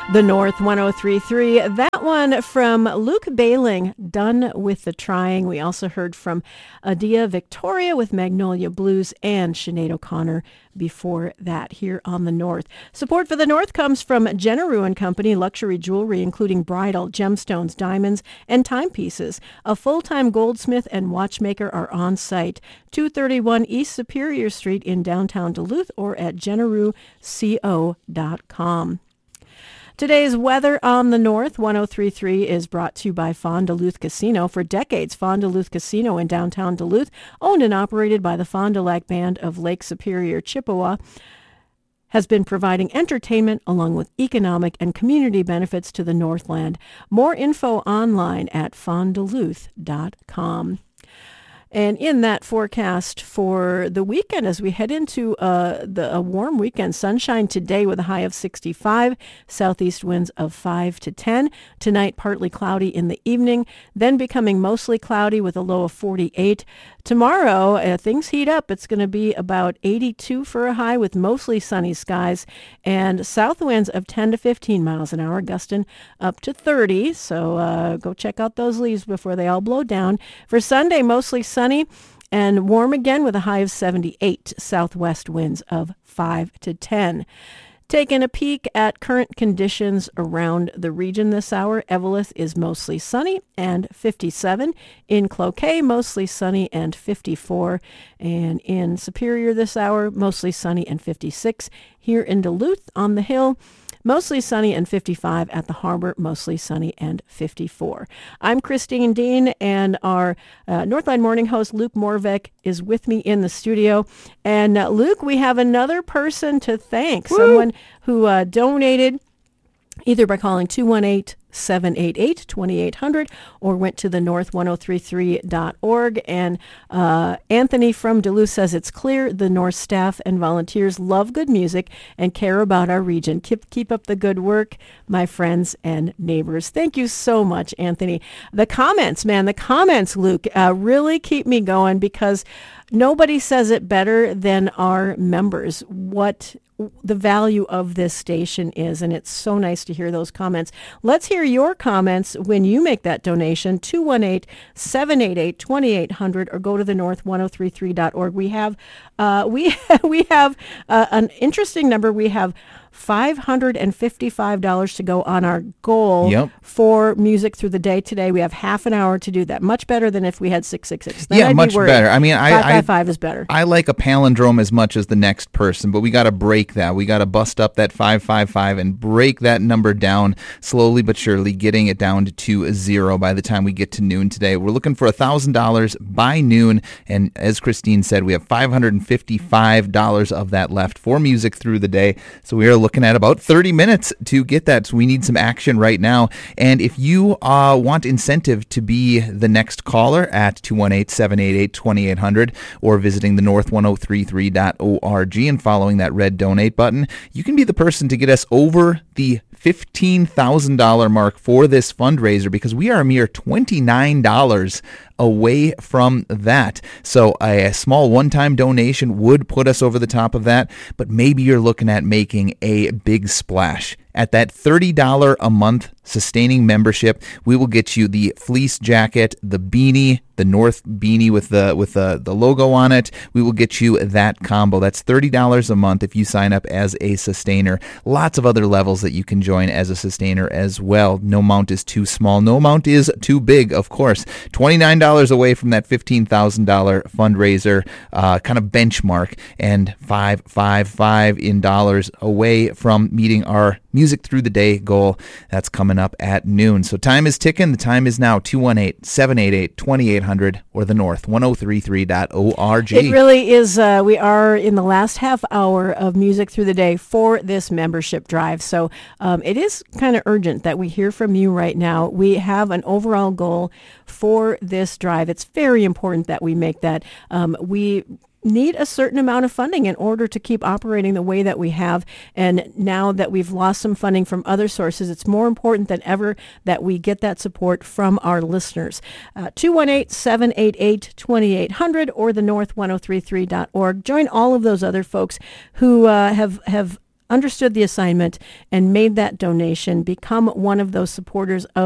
The North 103.3. That one from Luke Bailing, Done with the Trying. We also heard from Adia Victoria with Magnolia Blues and Sinead O'Connor before that here on the North. Support for the North comes from Jenneru & Company, luxury jewelry including bridal, gemstones, diamonds, and timepieces. A full-time goldsmith and watchmaker are on site. 231 East Superior Street in downtown Duluth or at jenneruco.com. Today's weather on the North 103.3 is brought to you by Fond du Lac Casino. For decades, Fond du Lac Casino in downtown Duluth, owned and operated by the Fond du Lac Band of Lake Superior, Chippewa, has been providing entertainment along with economic and community benefits to the Northland. More info online at fondduluth.com. And in that forecast for the weekend, as we head into a warm weekend, sunshine today with a high of 65, southeast winds of 5 to 10. Tonight, partly cloudy in the evening, then becoming mostly cloudy with a low of 48. Tomorrow, things heat up. It's going to be about 82 for a high with mostly sunny skies and south winds of 10 to 15 miles an hour, gusting up to 30. So go check out those leaves before they all blow down. For Sunday, mostly sunny and warm again with a high of 78, southwest winds of 5 to 10. Taking a peek at current conditions around the region this hour, Eveleth is mostly sunny and 57. In Cloquet, mostly sunny and 54. And in Superior this hour, mostly sunny and 56. Here in Duluth on the hill, mostly sunny and 55. At the harbor, mostly sunny and 54. I'm Christine Dean, and our Northline Morning host, Luke Morvek, is with me in the studio. And Luke, we have another person to thank, someone who donated either by calling 218-788-2800 or went to the north1033.org. And Anthony from Duluth says it's clear the North staff and volunteers love good music and care about our region. Keep up the good work, my friends and neighbors. Thank you so much, Anthony. The comments, Luke, really keep me going because nobody says it better than our members, what the value of this station is, and it's so nice to hear those comments. Let's hear your comments when you make that donation, 218-788-2800, or go to the north1033.org. We have an interesting number. We have $555 to go on our goal for music through the day today. We have half an hour to do that. Much better than if we had 666. Then I'd much be worried. Better. I mean, 555 is better. I like a palindrome as much as the next person, but we got to break that. We got to bust up that 555 and break that number down slowly but surely, getting it down to 0 by the time we get to noon today. We're looking for $1,000 by noon, and as Christine said, we have $555 of that left for music through the day. So we are looking at about 30 minutes to get that. So we need some action right now. And if you want incentive to be the next caller at 218-788-2800 or visiting the north1033.org and following that red donate button, you can be the person to get us over the $15,000 mark for this fundraiser, because we are a mere $29 away from that. So a small one-time donation would put us over the top of that, but maybe you're looking at making a big splash. At that $30 a month sustaining membership, we will get you the fleece jacket, the beanie, the North beanie with the logo on it. We will get you that combo. That's $30 a month if you sign up as a sustainer. Lots of other levels that you can join as a sustainer as well. No amount is too small. No amount is too big, of course. $29 away from that $15,000 fundraiser kind of benchmark, and $555 in dollars away from meeting our music through the day goal. That's coming up at noon. So time is ticking. The time is now 218-788-2800 or the north1033.org. It really is. We are in the last half hour of music through the day for this membership drive. So it is kind of urgent that we hear from you right now. We have an overall goal for this drive. It's very important that we make that. We need a certain amount of funding in order to keep operating the way that we have. And now that we've lost some funding from other sources, it's more important than ever that we get that support from our listeners. 218-788-2800 or the north1033.org. Join all of those other folks who have understood the assignment and made that donation. Become one of those supporters of